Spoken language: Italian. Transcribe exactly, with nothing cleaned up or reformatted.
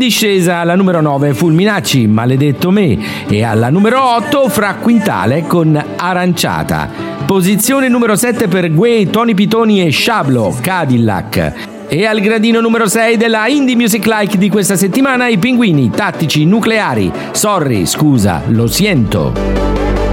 discesa alla numero nove Fulminacci, Maledetto me, e alla numero otto Fra Quintale con Aranciata. Posizione numero sette per Guè, Tony Pitoni e Sciablo, Cadillac. E al gradino numero sei della Indie Music Like di questa settimana i Pinguini, Tattici Nucleari, Sorry, scusa, lo siento.